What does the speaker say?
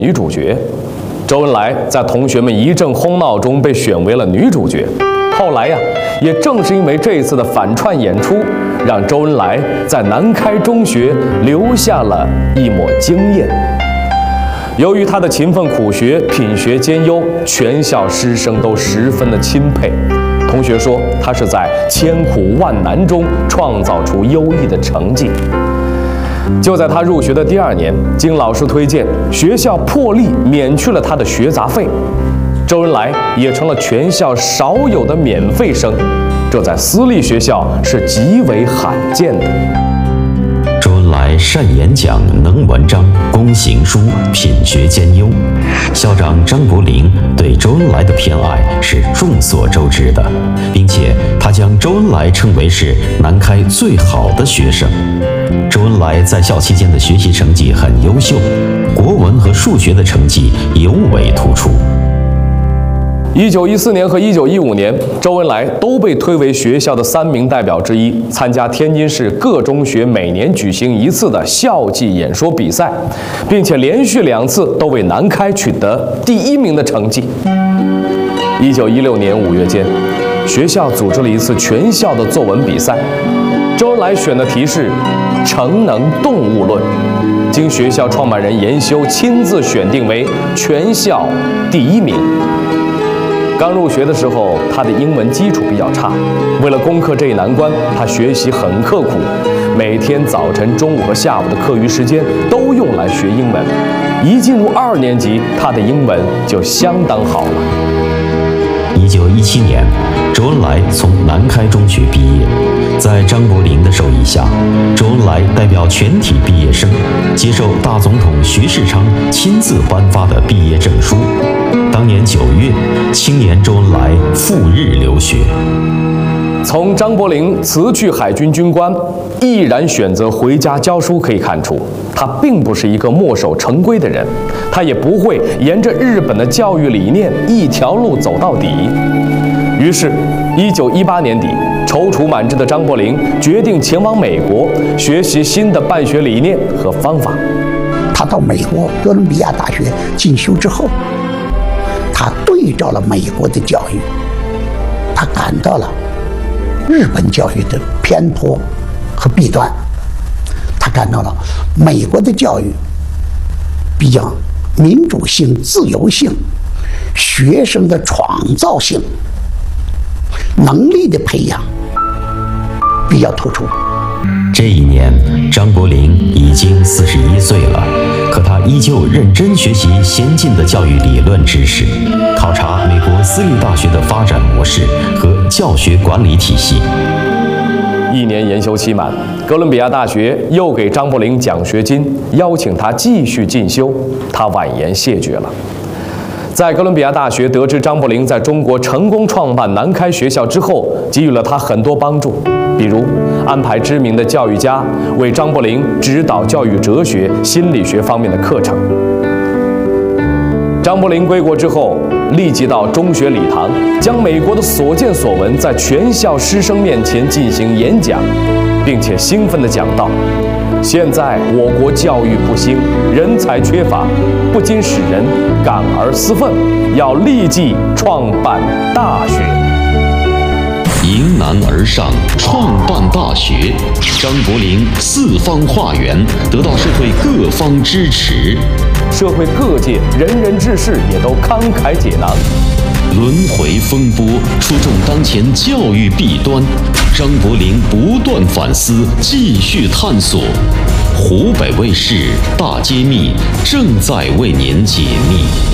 女主角。周恩来在同学们一阵哄闹中被选为了女主角。后来也正是因为这一次的反串演出，让周恩来在南开中学留下了一抹惊艳。由于他的勤奋苦学、品学兼优，全校师生都十分的钦佩。同学说，他是在千苦万难中创造出优异的成绩。就在他入学的第2年，经老师推荐，学校破例免去了他的学杂费，周恩来也成了全校少有的免费生，这在私立学校是极为罕见的。 周恩来善演讲、能文章、工行书、品学兼优。校长张伯苓对周恩来的偏爱是众所周知的，并且他将周恩来称为是南开最好的学生。周恩来在校期间的学习成绩很优秀，国文和数学的成绩尤为突出。 1914年和1915年，周恩来都被推为学校的3名代表之一，参加天津市各中学每年举行一次的校际演说比赛，并且连续2次都为南开取得第1名的成绩。1916年5月间，学校组织了一次全校的作文比赛，周恩来选的题是《诚能动物论》，经学校创办人严修亲自选定为全校第1名。刚入学的时候，他的英文基础比较差，为了攻克这一难关，他学习很刻苦，每天早晨、中午和下午的课余时间都用来学英文。一进入2年级，他的英文就相当好了。 1917年，周恩来从南开中学毕业，在张伯苓的授意下，周恩来代表全体毕业生接受大总统徐世昌亲自颁发的毕业证书。当年9月，青年周恩来赴日留学。 从张伯苓辞去海军军官，毅然选择回家教书可以看出，他并不是一个墨守成规的人，他也不会沿着日本的教育理念一条路走到底。于是1918年底，踌躇满志的张伯苓决定前往美国学习新的办学理念和方法。 他到美国哥伦比亚大学进修之后，他对照了美国的教育，他感到了日本教育的偏颇和弊端，他感到了美国的教育比较民主性、自由性、学生的创造性、能力的培养比较突出。 这一年，张伯苓已经41岁了，可他依旧认真学习先进的教育理论知识，考察美国私立大学的发展模式和教学管理体系。 1年研修期满，哥伦比亚大学又给张伯苓奖学金，邀请他继续进修，他婉言谢绝了。在哥伦比亚大学得知张伯苓在中国成功创办南开学校之后，给予了他很多帮助，比如安排知名的教育家为张伯苓指导教育哲学、心理学方面的课程。张伯苓归国之后，立即到中学礼堂，将美国的所见所闻在全校师生面前进行演讲，并且兴奋地讲道：现在我国教育不兴，人才缺乏，不禁使人感而思愤，要立即创办大学。 迎难而上，创办大学。张伯苓4方化缘，得到社会各方支持， 社会各界仁人志士也都慷慨解囊。 轮回风波，出众当前教育弊端。张伯苓不断反思，继续探索。湖北卫视大揭秘正在为您解密。